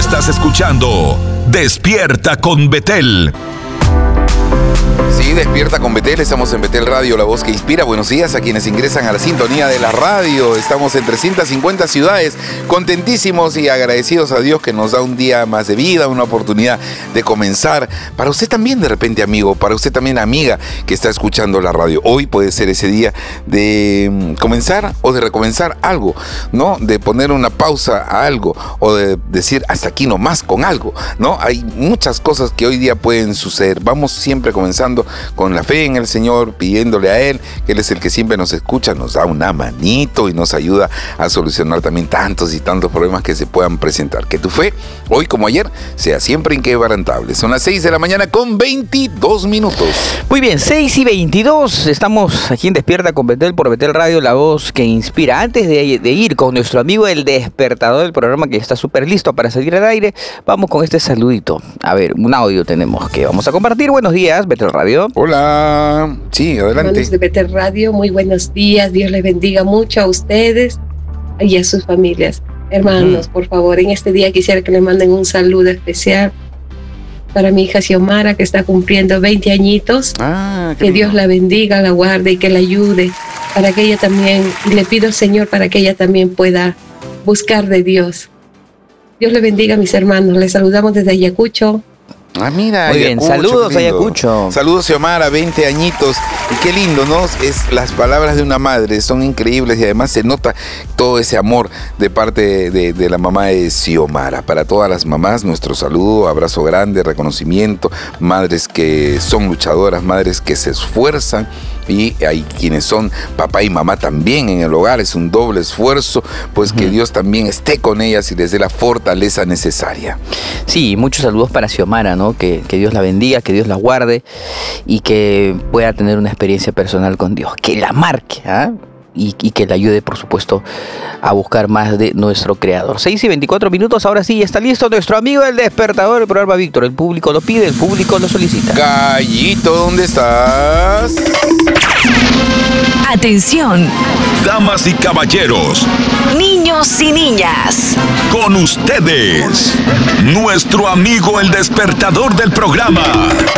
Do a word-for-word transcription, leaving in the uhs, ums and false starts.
Estás escuchando Despierta con Betel. Sí, Despierta con Betel, estamos en Betel Radio, la voz que inspira. Buenos días a quienes ingresan a la sintonía de la radio. Estamos en trescientas cincuenta ciudades, contentísimos y agradecidos a Dios que nos da un día más de vida, una oportunidad de comenzar. Para usted también, de repente, amigo, para usted también, amiga, que está escuchando la radio. Hoy puede ser ese día de comenzar o de recomenzar algo, ¿no? De poner una pausa a algo o de decir hasta aquí nomás con algo, ¿no? Hay muchas cosas que hoy día pueden suceder. Vamos siempre comenzando con la fe en el Señor, pidiéndole a Él, que Él es el que siempre nos escucha, nos da una manito y nos ayuda a solucionar también tantos y tantos problemas que se puedan presentar. Que tu fe, hoy como ayer, sea siempre inquebrantable. Son las seis de la mañana con veintidós minutos. Muy bien, seis y veintidós. Estamos aquí en Despierta con Betel por Betel Radio, la voz que inspira. Antes de, de ir con nuestro amigo el despertador del programa, que está súper listo para salir al aire, vamos con este saludito. A ver, un audio tenemos que vamos a compartir. Buenos días, Betel Radio. Hola, sí, adelante. Hermanos de Betel Radio, muy buenos días. Dios les bendiga mucho a ustedes y a sus familias. Hermanos, mm. por favor, en este día quisiera que le manden un saludo especial para mi hija Xiomara, que está cumpliendo veinte añitos. Ah, que Dios la bendiga, la guarde y que la ayude para que ella también, y le pido al Señor para que ella también pueda buscar de Dios. Dios le bendiga, mis hermanos. Les saludamos desde Ayacucho. Ah, mira, muy bien, Ayacucho, saludos Ayacucho. Saludos Xiomara, veinte añitos. Y qué lindo, ¿no? Es, las palabras de una madre son increíbles y además se nota todo ese amor de parte de, de la mamá de Xiomara. Para todas las mamás, nuestro saludo, abrazo grande, reconocimiento. Madres que son luchadoras, madres que se esfuerzan. Y hay quienes son papá y mamá también en el hogar, es un doble esfuerzo, pues uh-huh. que Dios también esté con ellas y les dé la fortaleza necesaria. Sí, muchos saludos para Xiomara, ¿no? Que, que Dios la bendiga, que Dios la guarde y que pueda tener una experiencia personal con Dios, que la marque, ¿ah? ¿eh? Y, y que le ayude, por supuesto, a buscar más de nuestro Creador. seis y veinticuatro minutos, ahora sí, está listo nuestro amigo el despertador, el programa Víctor. El público lo pide, el público lo solicita. Gallito, ¿dónde estás? Atención, damas y caballeros, niños y niñas, con ustedes, nuestro amigo el despertador del programa,